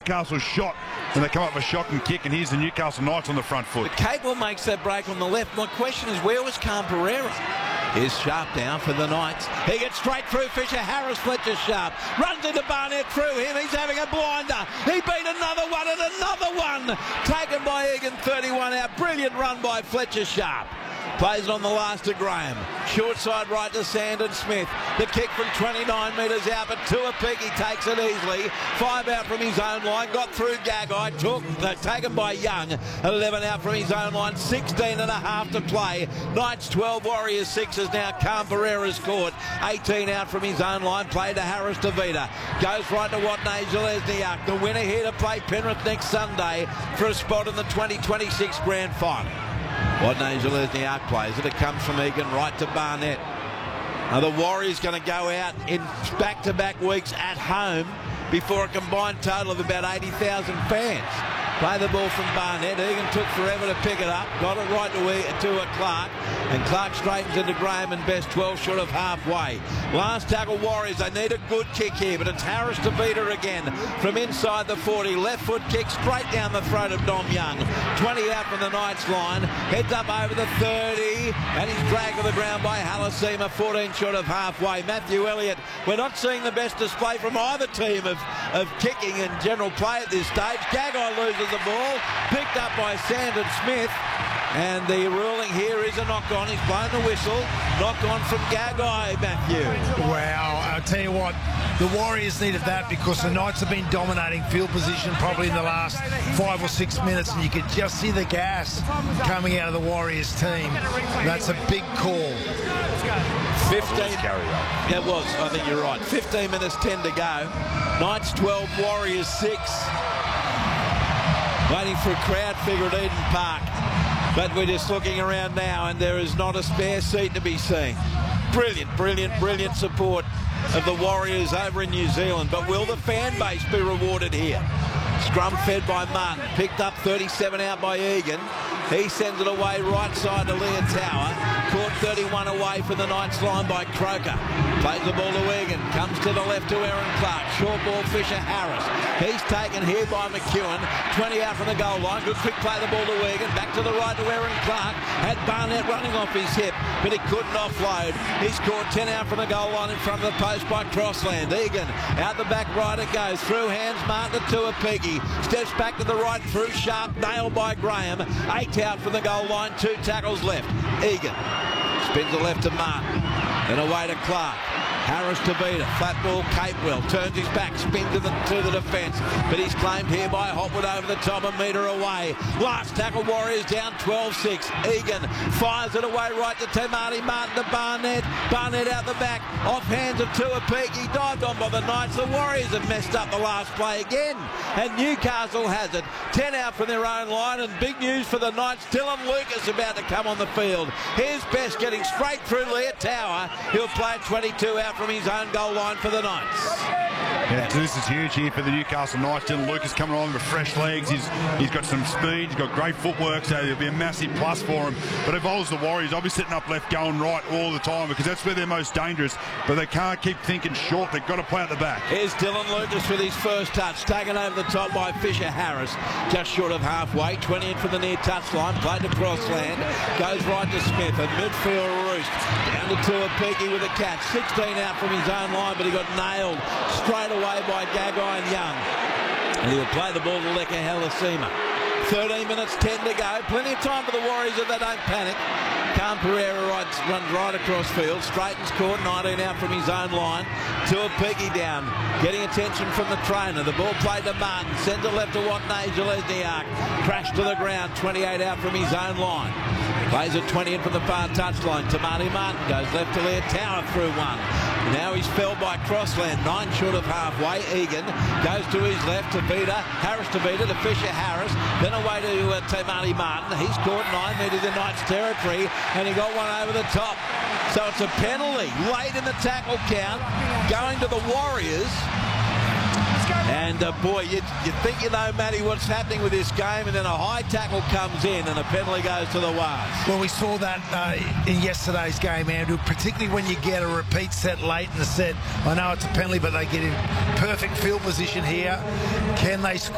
Newcastle shot when they come up with a shocking kick, and here's the Newcastle Knights on the front foot. Cable makes that break on the left. My question is, where was Khan Pereira? Here's Sharp down for the Knights. He gets straight through Fisher Harris. Fletcher Sharp runs into Barnett through him. He's having a blinder. He beat another one and another one. Taken by Egan, 31 out. Brilliant run by Fletcher Sharp. Plays it on the last to Graham. Short side right to Sandon Smith. The kick from 29 metres out, but Tuapiki takes it easily. 5 out from his own line. Got through Gagai. Taken by Young. 11 out from his own line. 16 and a half to play. Knights 12, Warriors 6 is now Khan Pereira's caught. 18 out from his own line. Played to Harris Tavita. Goes right to Watney Zalesniak. The winner here to play Penrith next Sunday for a spot in the 2026 Grand Final. Watney Zalesniak plays it. It comes from Egan right to Barnett. Now the Warriors going to go out in back-to-back weeks at home before a combined total of about 80,000 fans. Play the ball from Barnett. Egan took forever to pick it up. Got it right to Clark. And Clark straightens into Graham and Best, 12 short of halfway. Last tackle Warriors. They need a good kick here, but it's Harris to beat her again from inside the 40. Left foot kick straight down the throat of Dom Young. 20 out from the Knights line. Heads up over the 30. And he's dragged to the ground by Halasima, 14 short of halfway. Matthew Elliott. We're not seeing the best display from either team of kicking and general play at this stage. Gagai loses the ball, picked up by Sandon Smith, and the ruling here is a knock-on. He's blown the whistle. Knock-on from Gagai, Matthew. Wow, I'll tell you what, the Warriors needed that because the Knights have been dominating field position probably in the last 5 or 6 minutes, and you could just see the gas coming out of the Warriors team. That's a big call. 15. It was, I think you're right. 15 minutes, 10 to go. Knights 12, Warriors 6. Waiting for a crowd figure at Eden Park. But we're just looking around now and there is not a spare seat to be seen. Brilliant, brilliant, brilliant support of the Warriors over in New Zealand. But will the fan base be rewarded here? Scrum fed by Martin. Picked up 37 out by Egan. He sends it away right side to Leah Tower. Caught 31 away from the Knights line by Croker. Plays the ball to Egan. Comes to the left to Aaron Clark. Short ball Fisher Harris. He's taken here by McEwen. 20 out from the goal line. Good quick play the ball to Egan. Back to the right to Aaron Clark. Had Barnett running off his hip, but he couldn't offload. He scored 10 out from the goal line in front of the post by Crossland. Egan out the back right it goes. Through hands Martin to Tuapiki. Steps back to the right through Sharp. Nailed by Graham. 8 out from the goal line. 2 tackles left. Egan spins the left to Martin. Then away to Clark. Harris to beat it. Flat ball, Capewell. Turns his back, spins to the defence. But he's claimed here by Hopwood over the top, a metre away. Last tackle, Warriors down 12-6. Egan fires it away right to Tamati Martin to Barnett. Barnett out the back. Off hands of Tuapiki. Dived on by the Knights. The Warriors have messed up the last play again. And Newcastle has it. 10 out from their own line. And big news for the Knights. Dylan Lucas about to come on the field. Here's Best getting straight through Leah Tower. He'll play 22 out from his own goal line for the Knights. Yeah, so this is huge here for the Newcastle Knights. Dylan Lucas coming on with fresh legs. He's got some speed. He's got great footwork, so it'll be a massive plus for him. But if I was the Warriors, I'll be sitting up left going right all the time because that's where they're most dangerous. But they can't keep thinking short. They've got to play at the back. Here's Dylan Lucas with his first touch. Taken over the top by Fisher Harris. Just short of halfway. 20 in from the near touchline. Played to Crossland. Goes right to Smith. And midfield Roost. Down to Tuapiki with a catch. 16 out from his own line, but he got nailed straight away by Gagai and Young. And he will play the ball to Leka Halasima. 13 minutes, 10 to go. Plenty of time for the Warriors if they don't panic. Khan Pereira runs right across field. Straightens court, 19 out from his own line. Tuapiki down, getting attention from the trainer. The ball played to Martin. Sends it left to Watney Zalesniak. Crashed to the ground, 28 out from his own line. Plays at 20 in from the far touchline. Tamati Martin goes left to Leah Tower through one. Now he's felled by Crossland, 9 short of halfway. Egan goes to his left to Vida. Harris to Vida to Fisher Harris. Then away to Tamati Martin. He's caught 9 metres in Knights territory and he got one over the top. So it's a penalty late in the tackle count going to the Warriors. And boy, you think you know, Matty, what's happening with this game, and then a high tackle comes in and a penalty goes to the Wars. Well, we saw that in yesterday's game, Andrew, particularly when you get a repeat set late in the set. I know it's a penalty, but they get in perfect field position here. Can they score?